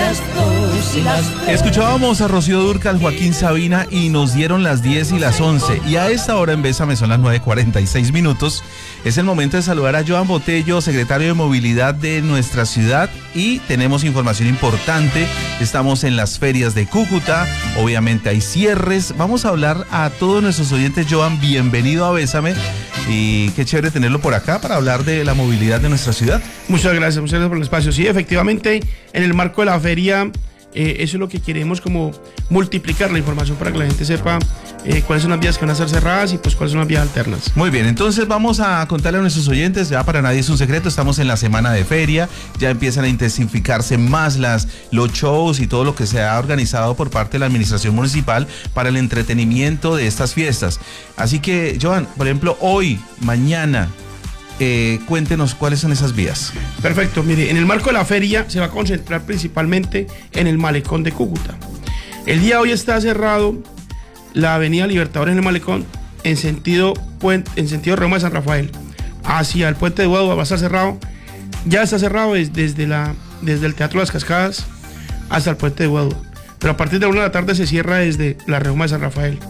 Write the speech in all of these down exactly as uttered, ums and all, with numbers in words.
las dos y las tres. Escuchábamos a Rocío Dúrcal, Joaquín Sabina y nos dieron las diez y las once. Y a esta hora en Bésame son las nueve cuarenta y seis minutos. Es el momento de saludar a Joan Botello, secretario de Movilidad de nuestra ciudad. Y tenemos información importante. Estamos en las ferias de Cúcuta. Obviamente hay cierres. Vamos a hablar a todos nuestros oyentes. Joan, bienvenido a Bésame. Y qué chévere tenerlo por acá para hablar de la movilidad de nuestra ciudad. Muchas gracias, muchas gracias por el espacio. Sí, efectivamente, en el marco de la feria, eh, eso es lo que queremos, como multiplicar la información para que la gente sepa eh, cuáles son las vías que van a ser cerradas y pues cuáles son las vías alternas. Muy bien, entonces vamos a contarle a nuestros oyentes, ya para nadie es un secreto, estamos en la semana de feria, ya empiezan a intensificarse más las, los shows y todo lo que se ha organizado por parte de la administración municipal para el entretenimiento de estas fiestas. Así que, Joan, por ejemplo, hoy, mañana, Eh, cuéntenos cuáles son esas vías. Perfecto, mire, en el marco de la feria se va a concentrar principalmente en el malecón de Cúcuta. El día de hoy está cerrado la avenida Libertadores en el malecón en sentido, en sentido Roma de San Rafael hacia el puente de Guadua va a estar cerrado. Ya está cerrado desde, la, desde el Teatro Las Cascadas hasta el puente de Guadua, pero a partir de la una de la tarde se cierra desde la Roma de San Rafael.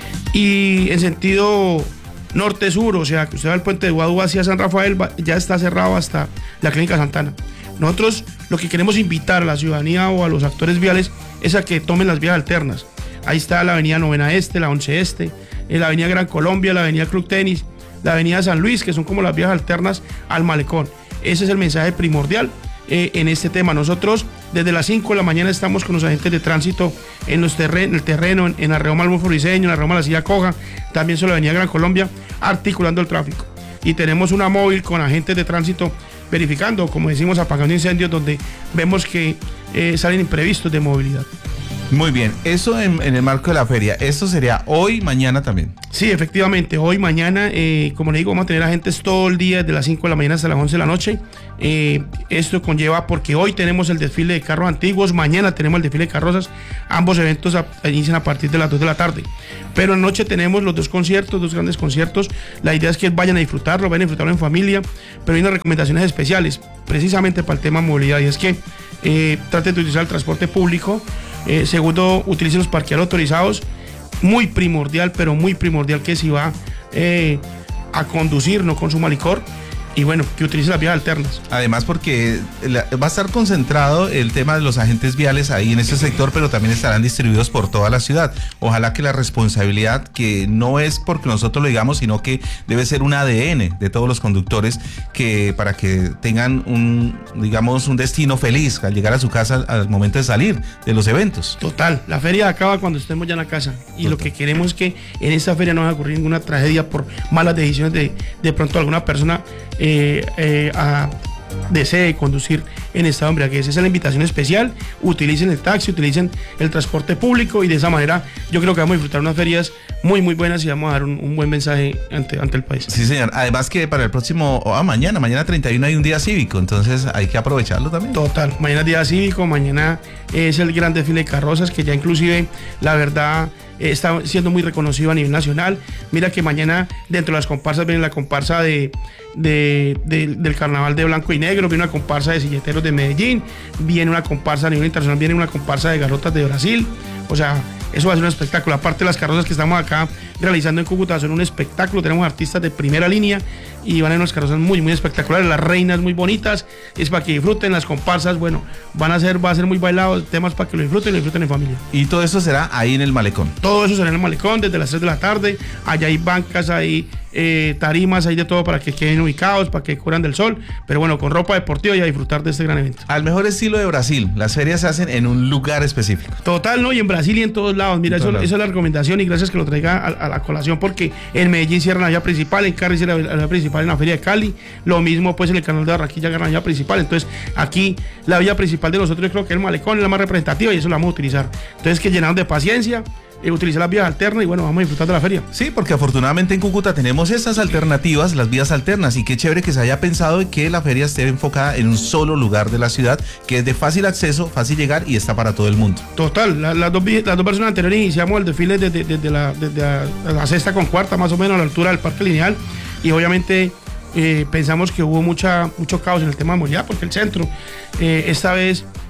Y en sentido norte-sur, o sea, que usted va al puente de Guadua hacia San Rafael, ya está cerrado hasta la Clínica Santana. Nosotros lo que queremos invitar a la ciudadanía o a los actores viales es a que tomen las vías alternas. Ahí está la avenida Novena Este, la Once Este, la avenida Gran Colombia, la avenida Club Tenis, la avenida San Luis, que son como las vías alternas al malecón. Ese es el mensaje primordial eh, en este tema. Nosotros desde las cinco de la mañana estamos con los agentes de tránsito en, los terren en el terreno, en, en la Arreo Malmo Briseño, en la Arreo La Silla Coja, también sobre la avenida Gran Colombia, articulando el tráfico. Y tenemos una móvil con agentes de tránsito verificando, como decimos, apagando incendios, donde vemos que eh, salen imprevistos de movilidad. Muy bien, eso en, en el marco de la feria. ¿Esto sería hoy, mañana también? Sí, efectivamente, hoy, mañana, eh, como le digo, vamos a tener agentes todo el día, desde las cinco de la mañana hasta las once de la noche. Eh, esto conlleva, porque hoy tenemos el desfile de carros antiguos, mañana tenemos el desfile de carrozas, ambos eventos a, inician a partir de las dos de la tarde. Pero anoche tenemos los dos conciertos, dos grandes conciertos. La idea es que vayan a disfrutarlo, vayan a disfrutarlo en familia, pero hay unas recomendaciones especiales, precisamente para el tema movilidad, y es que eh, traten de utilizar el transporte público. Eh, segundo, utilicen los parqueaderos autorizados, muy primordial, pero muy primordial que si va eh, a conducir, no consuma licor. Y bueno, que utilice las vías alternas. Además, porque la, va a estar concentrado el tema de los agentes viales ahí en ese sector, pero también estarán distribuidos por toda la ciudad. Ojalá que la responsabilidad, que no es porque nosotros lo digamos, sino que debe ser un A D N de todos los conductores, que para que tengan un, digamos, un destino feliz al llegar a su casa al momento de salir de los eventos. Total, la feria acaba cuando estemos ya en la casa. Y Total. Lo que queremos es que en esta feria no vaya a ocurrir ninguna tragedia por malas decisiones de, de pronto alguna persona Eh, eh, a, desee conducir en estado de embriaguez. Esa es la invitación especial. Utilicen el taxi, utilicen el transporte público, y de esa manera yo creo que vamos a disfrutar unas ferias muy muy buenas y vamos a dar un, un buen mensaje ante, ante el país. Sí, señor. Además que para el próximo, o ah, mañana, mañana treinta y uno hay un día cívico, entonces hay que aprovecharlo también. Total, mañana es día cívico, mañana es el gran desfile de carrozas, que ya inclusive la verdad eh, está siendo muy reconocido a nivel nacional. Mira que mañana dentro de las comparsas viene la comparsa de, de, de del carnaval de blanco y negro, viene una comparsa de silleteros de Medellín, viene una comparsa a nivel internacional, viene una comparsa de garrotas de Brasil. O sea, eso va a ser un espectáculo. Aparte, las carrozas que estamos acá realizando en Cúcuta son un espectáculo. Tenemos artistas de primera línea y van a ser unas carrozas muy, muy espectaculares. Las reinas muy bonitas, es para que disfruten. Las comparsas, bueno, van a ser, va a ser muy bailado. Temas para que lo disfruten y lo disfruten en familia. Y todo eso será ahí en el malecón. Todo eso será en el malecón desde las tres de la tarde. Allá hay bancas, hay eh, tarimas, hay de todo para que queden ubicados, para que curan del sol. Pero bueno, con ropa deportiva y a disfrutar de este gran evento. Al mejor estilo de Brasil, las ferias se hacen en un lugar específico. Total, ¿no? Y en Brasil y en todos lados. Mira, eso, esa es la recomendación, y gracias que lo traiga a, a la colación, porque en Medellín cierran la vía principal, en Cali cierran la vía principal en la feria de Cali, lo mismo pues en el canal de Barranquilla cierran la vía principal. Entonces aquí la vía principal de nosotros, yo creo que el malecón es la más representativa, y eso la vamos a utilizar. Entonces, que llenamos de paciencia, eh, utilizar las vías alternas, y bueno, vamos a disfrutar de la feria. Sí, porque afortunadamente en Cúcuta tenemos estas alternativas, las vías alternas, y qué chévere que se haya pensado en que la feria esté enfocada en un solo lugar de la ciudad, que es de fácil acceso, fácil llegar y está para todo el mundo. Total, la, las, dos, las dos versiones anteriores iniciamos el desfile desde, desde, desde, la, desde la, la sexta con cuarta, más o menos a la altura del Parque Lineal, y obviamente eh, pensamos que hubo mucha, mucho caos en el tema de movilidad, porque el centro, eh, esta vez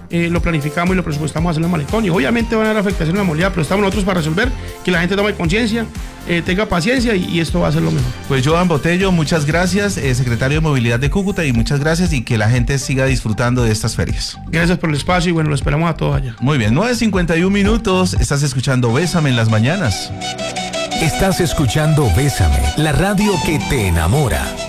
eh, lo planificamos y lo presupuestamos hacerlo en el malecón. Y obviamente van a haber afectaciones en la movilidad, pero estamos nosotros para resolver, que la gente tome conciencia, eh, tenga paciencia y, y esto va a ser lo mejor. Pues Joan Botello, muchas gracias, eh, secretario de Movilidad de Cúcuta, y muchas gracias y que la gente siga disfrutando de estas ferias. Gracias por el espacio y bueno, lo esperamos a todos allá. Muy bien, nueve cincuenta y uno minutos, estás escuchando Bésame en las mañanas. Estás escuchando Bésame, la radio que te enamora.